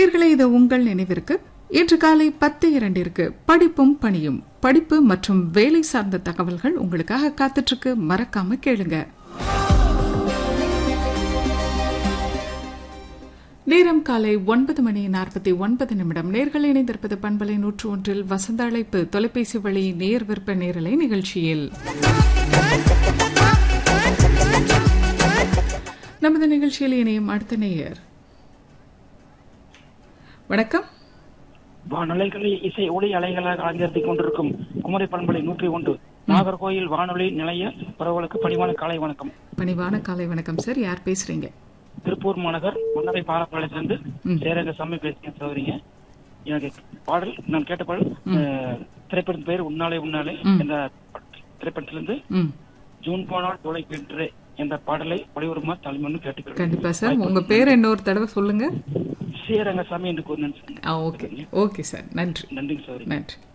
நேயர்களே, இது உங்கள் நினைவிற்கு இன்று காலை 10:02 படிப்பும் பணியும், படிப்பு மற்றும் வேலை சார்ந்த தகவல்கள் உங்களுக்காக காத்துட்டு மறக்காம கேளுங்க. நேரம் காலை 9:49. நேர்கள் இணைந்திருப்பது பண்பலை 101 வசந்த அழைப்பு தொலைபேசி வழி நேர் விற்ப நேரலை நிகழ்ச்சியில். நமது நிகழ்ச்சியில் இணையும் அடுத்த நேயர். வணக்கம். வானொலிகளில் இசை ஒளி அலைகளாக அலங்கரித்துக் கொண்டிருக்கும் குமரி பண்பலை 101 நாகர்கோயில் வானொலி நிலைய உறவுகளுக்கு பணிவான காலை வணக்கம். பணிவான காலை வணக்கம் சார். யார் பேசுறீங்க? திருப்பூர் மாநகர் மன்னரை பாலப்பாளையத்திலிருந்து சேரங்க சாமி பேசுறேன் சௌதரிங்க. எனக்கு பாடல் நான் கேட்ட பாடல் திரைப்படத்தின் பெயர் உன்னாலே உன்னாலே என்ற திரைப்படத்திலிருந்து ஜூன் போனால் தொலைக்கின்றே என்ற பாடலை ஒளிவருமா தலைமன்னு கேட்டுக்கிறேன். கண்டிப்பா சார். உங்க பேர் இன்னொரு தடவை சொல்லுங்க. சேரங்க சாமி என்று கூறினேன். Okay sir. நன்றி. நன்றி சார். நன்றி.